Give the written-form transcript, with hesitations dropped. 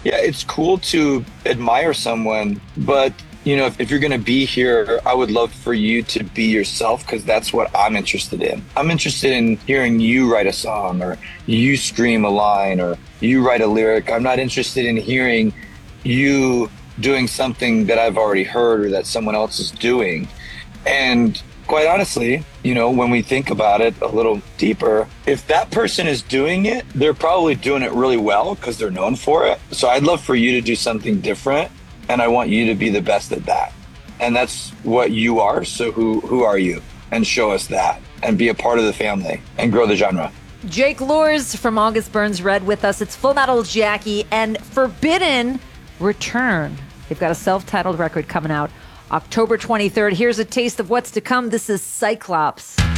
Yeah, it's cool to admire someone, but if you're going to be here, I would love for you to be yourself because that's what I'm interested in. I'm interested in hearing you write a song or you scream a line or you write a lyric. I'm not interested in hearing you doing something that I've already heard or that someone else is doing. And quite honestly, when we think about it a little deeper, if that person is doing it, they're probably doing it really well because they're known for it. So I'd love for you to do something different, and I want you to be the best at that. And that's what you are. So who are you? And show us that and be a part of the family and grow the genre. Jake Luhrs from August Burns Red with us. It's Full Metal Jackie and Forbidden Return. They've got a self-titled record coming out October 23rd. Here's a taste of what's to come. This is Cyclops.